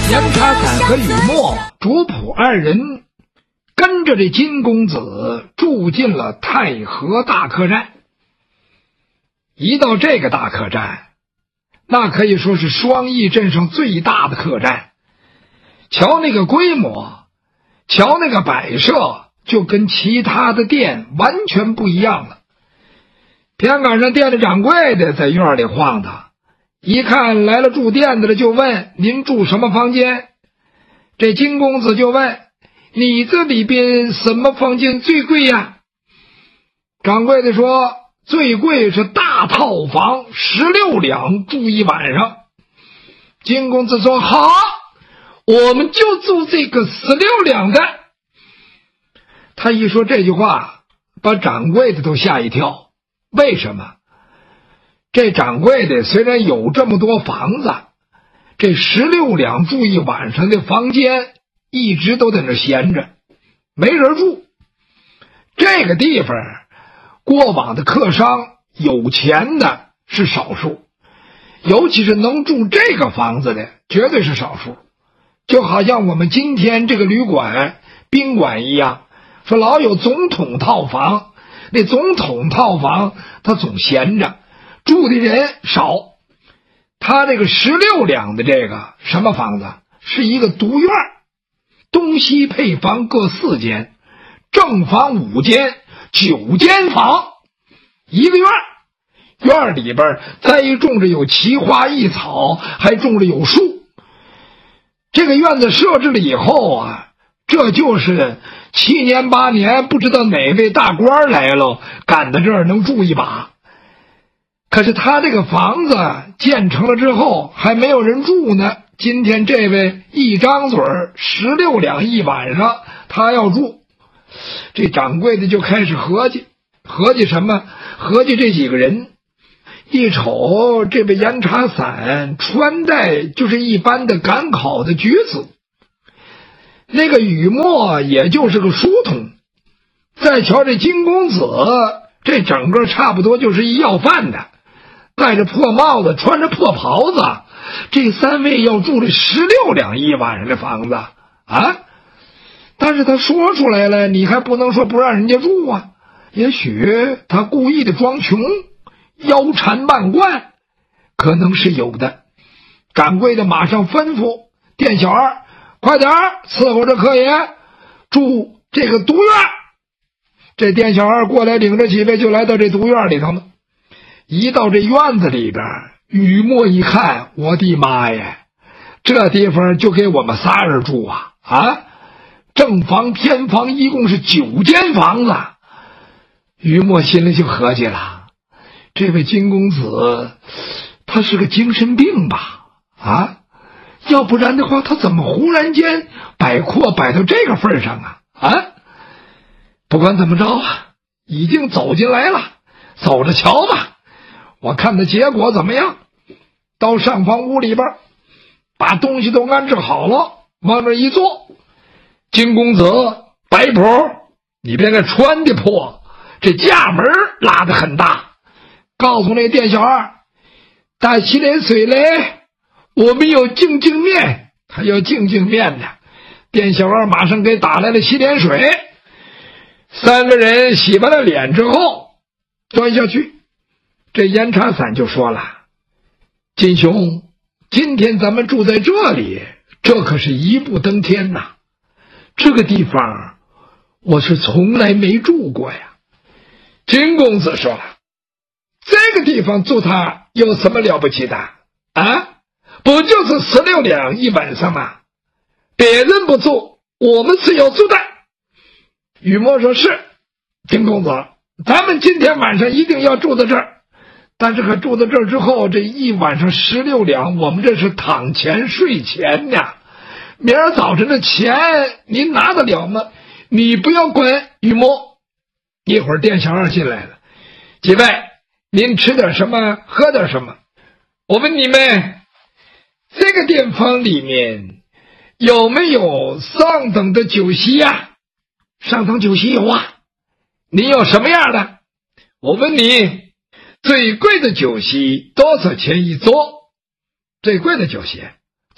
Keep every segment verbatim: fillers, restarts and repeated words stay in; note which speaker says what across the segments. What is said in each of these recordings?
Speaker 1: 杨茶伞和雨墨、卓普二人跟着这金公子住进了太和大客栈。一到这个大客栈，那可以说是双义镇上最大的客栈。瞧那个规模，瞧那个摆设，就跟其他的店完全不一样了。偏赶上店的掌柜的在院里晃荡，一看来了住店的了，就问：您住什么房间？这金公子就问：你这里边什么房间最贵呀？掌柜的说：最贵是大套房，十六两住一晚上。金公子说：好，我们就住这个十六两的。他一说这句话，把掌柜的都吓一跳。为什么？这掌柜的虽然有这么多房子，这十六两住一晚上的房间一直都在那闲着，没人住。这个地方过往的客商有钱的是少数，尤其是能住这个房子的绝对是少数。就好像我们今天这个旅馆宾馆一样，说老有总统套房，那总统套房他总闲着，住的人少。他这个十六两的这个什么房子，是一个独院，东西配房各四间，正房五间，九间房，一个院。院里边栽种着有奇花异草，还种着有树。这个院子设置了以后啊，这就是七年八年不知道哪位大官来了，赶到这儿能住一把。可是他这个房子建成了之后还没有人住呢，今天这位一张嘴十六两一晚上他要住。这掌柜的就开始合计，合计什么？合计这几个人。一瞅这位严茶伞穿戴就是一般的赶考的举子，那个雨墨也就是个书童，再瞧这金公子，这整个差不多就是一要饭的，戴着破帽子，穿着破袍子。这三位要住这十六两一晚上的房子啊！但是他说出来了，你还不能说不让人家住啊。也许他故意的装穷，腰缠万贯，可能是有的。掌柜的马上吩咐店小二，快点伺候着客爷住这个独院。这店小二过来领着几位就来到这独院里头了。一到这院子里边，雨墨一看，我的妈呀，这地方就给我们仨人住啊！啊，正房偏房一共是九间房子。雨墨心里就合计了，这位金公子他是个精神病吧？啊，要不然的话他怎么忽然间摆阔摆到这个份上啊？啊，不管怎么着啊，已经走进来了，走着瞧吧，我看的结果怎么样。到上房屋里边，把东西都安置好了，往那一坐。金公子摆谱，你别看穿的破，这架门拉得很大，告诉那店小二，打洗脸水来，我们有净净面，还要净净面的。店小二马上给打来了洗脸水，三个人洗完了脸之后端下去。这严茶伞就说了，金兄，今天咱们住在这里，这可是一步登天呐，这个地方我是从来没住过呀。金公子说了，这个地方住它有什么了不起的啊？不就是十六两一晚上吗？别人不住，我们是要住的。雨墨说，是，金公子，咱们今天晚上一定要住在这儿。但是可住到这儿之后，这一晚上十六两，我们这是躺钱睡钱呀。明儿早晨的钱您拿得了吗？你不要管，雨墨。一会儿店小二进来了，几位，您吃点什么，喝点什么？我问你们，这个店房里面有没有上等的酒席呀？上等酒席有啊。您有什么样的？我问你，最贵的酒席多少钱一桌？最贵的酒席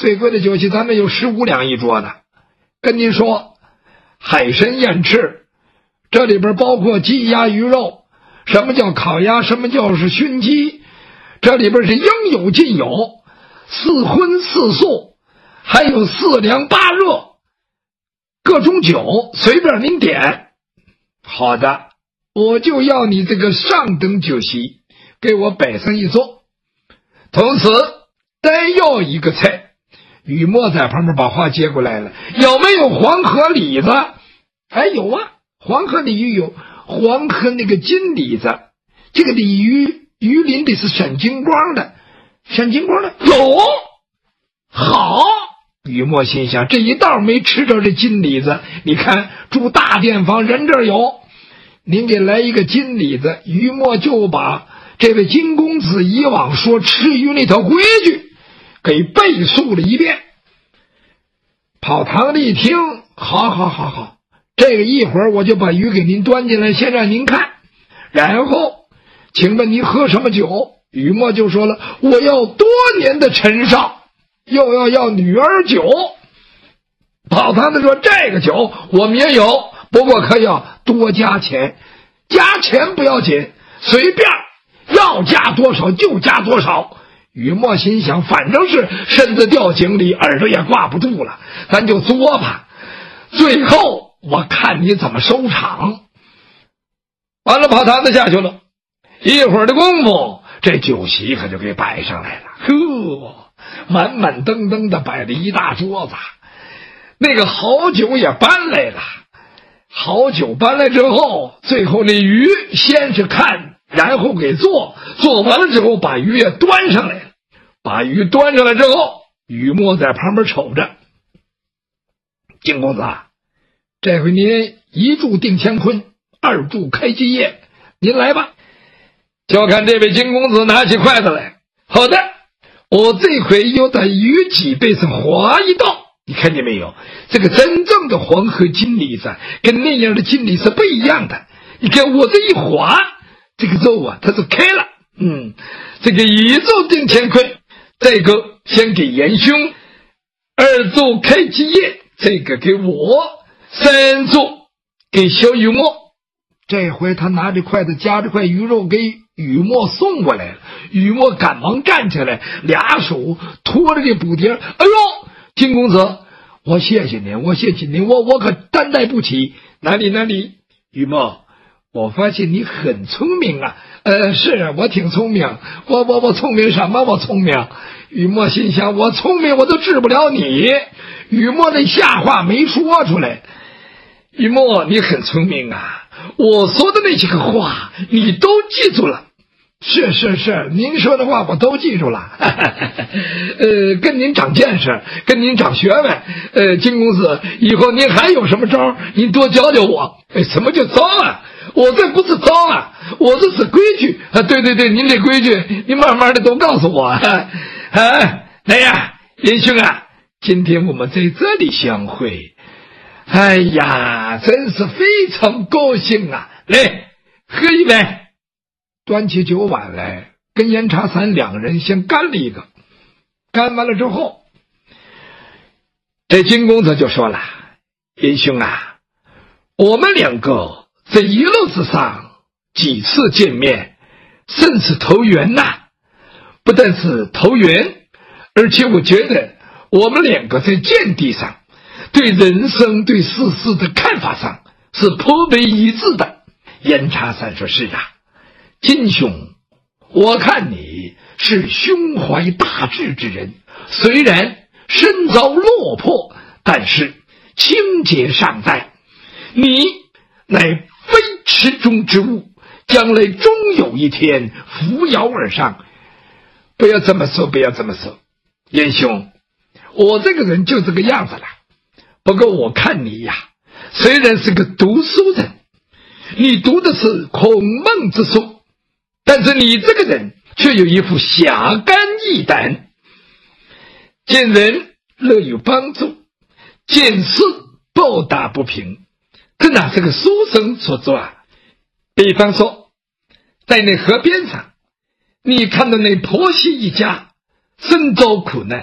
Speaker 1: 最贵的酒席咱们有十五两一桌的。跟您说，海参燕翅，这里边包括鸡鸭鱼肉，什么叫烤鸭，什么叫是熏鸡，这里边是应有尽有，四荤四素，还有四凉八热，各种酒随便您点。好的，我就要你这个上等酒席，给我摆上一桌。同时再要一个菜。雨墨在旁边把话接过来了，有没有黄河李子？哎，有啊，黄河鲤鱼有，黄河那个金李子，这个鲤鱼鱼鳞得是闪金光的，闪金光的有。好，雨墨心想，这一道没吃着这金李子，你看住大店房人这儿有，您给来一个金李子。雨墨就把这位金公子以往说吃鱼那条规矩给背述了一遍。跑堂的一听，好好好好，这个一会儿我就把鱼给您端进来，先让您看，然后请问您喝什么酒？雨墨就说了，我要多年的陈少，又要要女儿酒。跑堂的说，这个酒我们也有，不过可要多加钱，加钱不要紧，随便要加多少就加多少。雨墨心想，反正是身子掉井里，耳朵也挂不住了，咱就作吧，最后我看你怎么收场。完了，跑堂子下去了，一会儿的功夫，这酒席可就给摆上来了。呵，满满登登的摆了一大桌子，那个好酒也搬来了。好酒搬来之后，最后那鱼先是看，然后给做，做完了之后把鱼也端上来了。把鱼端上来之后，雨墨在旁边瞅着。金公子啊，这回您一注定乾坤，二注开基业，您来吧。就看这位金公子拿起筷子来。好的，我这回又在鱼脊背上划一道，你看见没有？这个真正的黄河金鲤子跟那样的金鲤是不一样的。你看我这一划，这个肉啊它就开了。嗯，这个一注定乾坤，这个先给严兄，二注开基业，这个给我，三注给小雨墨。这回他拿着筷子夹着块鱼肉给雨墨送过来了。雨墨赶忙站起来，俩手托着这补碟。哎呦，金公子，我谢谢您，我谢谢您，我我可担待不起。哪里哪里，雨墨，我发现你很聪明啊。呃，是啊，我挺聪明。我我我聪明什么？我聪明。雨墨心想，我聪明我都治不了你。雨墨那下话没说出来。雨墨，你很聪明啊。我说的那几个话你都记住了。是是是，您说的话我都记住了。呃，跟您长见识，跟您长学问。呃，金公子，以后您还有什么招您多教教我。哎，什么叫招啊？我这不是招啊，我这是规矩啊！对对对，您这规矩，您慢慢的都告诉我。啊，来呀，严兄啊，今天我们在这里相会，哎呀，真是非常高兴啊！来，喝一杯。端起酒碗来，跟严茶三两人先干了一个。干完了之后，这金公子就说了：“严兄啊，我们两个这一路之上几次见面，甚是投缘呐！不但是投缘，而且我觉得我们两个在见地上，对人生对世事的看法上是颇为一致的。”严茶三说：“是啊，金兄，我看你是胸怀大志之人，虽然身遭落魄，但是清洁尚在。你乃非池中之物，将来终有一天扶摇而上。”不要这么说，不要这么说，严兄，我这个人就这个样子了。不过我看你呀，虽然是个读书人，你读的是孔孟之书，但是你这个人却有一副侠肝义胆，见人乐于帮助，见事报答不平，这哪是个书生所做啊？比方说，在那河边上，你看到那婆媳一家身遭苦难，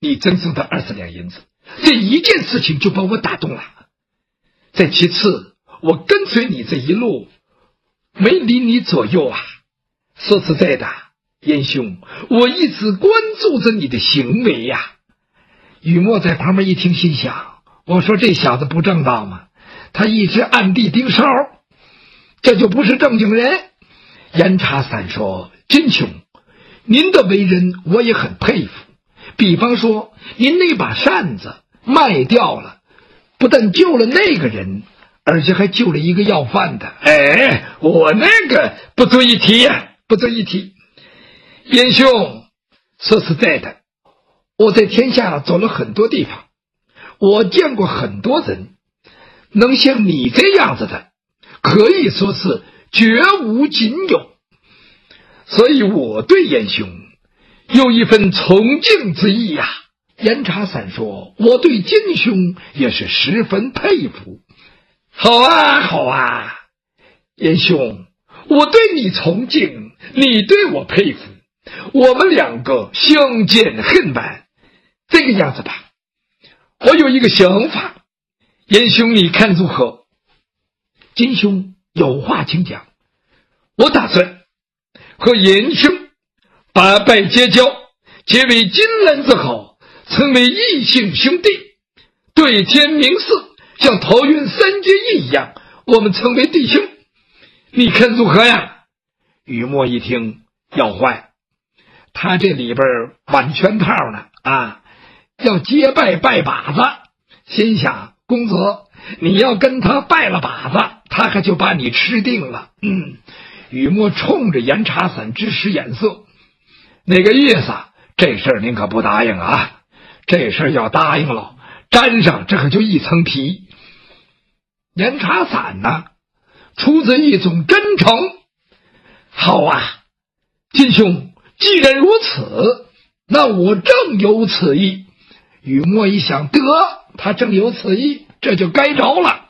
Speaker 1: 你赠送的二十两银子，这一件事情就把我打动了。再其次，我跟随你这一路没离你左右啊。说实在的，严兄，我一直关注着你的行为呀、啊。雨墨在旁边一听，心想，我说这小子不正道吗？他一直暗地盯梢，这就不是正经人。严查散说，金兄，您的为人我也很佩服，比方说您那把扇子卖掉了，不但救了那个人，而且还救了一个要饭的。哎，我那个不足一提呀、啊，不足一提。严兄，说实在的，我在天下走了很多地方，我见过很多人，能像你这样子的，可以说是绝无仅有。所以我对严兄有一份崇敬之意呀、啊。严查散说，我对金兄也是十分佩服。好啊，好啊，严兄，我对你崇敬，你对我佩服，我们两个相见恨晚。这个样子吧，我有一个想法，严兄你看如何？金兄有话请讲。我打算和严兄八拜结交，结为金兰之好，成为异姓兄弟，对天明誓，像桃园三结义一样，我们成为弟兄，你看如何呀？雨墨一听要坏，他这里边玩圈套呢啊，要结拜拜把子，心想公子你要跟他拜了把子，他可就把你吃定了。嗯，雨墨冲着严查散直使眼色，那个意思，这事儿您可不答应啊，这事儿要答应了，沾上这可就一层皮。严查散呢，出自一种真诚。好啊，金兄，既然如此，那我正有此意。雨墨一想，得，他正有此意，这就该着了。